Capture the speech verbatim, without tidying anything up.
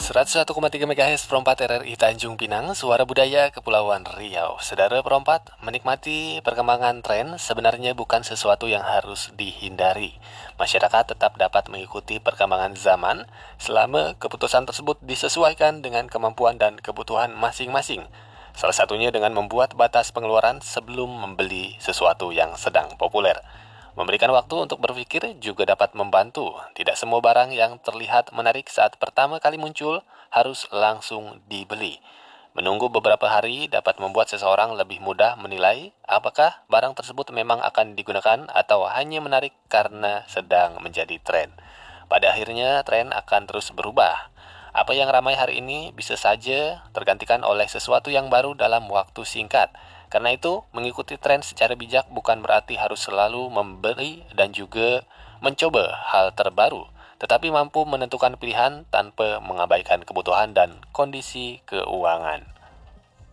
seratus satu koma tiga MHz Perompat R R I Tanjung Pinang, Suara Budaya Kepulauan Riau. Saudara Perompat, menikmati perkembangan tren sebenarnya bukan sesuatu yang harus dihindari. Masyarakat tetap dapat mengikuti perkembangan zaman selama keputusan tersebut disesuaikan dengan kemampuan dan kebutuhan masing-masing. Salah satunya dengan membuat batas pengeluaran sebelum membeli sesuatu yang sedang populer. Memberikan waktu untuk berpikir juga dapat membantu. Tidak semua barang yang terlihat menarik saat pertama kali muncul harus langsung dibeli. Menunggu beberapa hari dapat membuat seseorang lebih mudah menilai apakah barang tersebut memang akan digunakan atau hanya menarik karena sedang menjadi tren. Pada akhirnya, tren akan terus berubah. Apa yang ramai hari ini bisa saja tergantikan oleh sesuatu yang baru dalam waktu singkat. Karena itu, mengikuti tren secara bijak bukan berarti harus selalu membeli dan juga mencoba hal terbaru, tetapi mampu menentukan pilihan tanpa mengabaikan kebutuhan dan kondisi keuangan.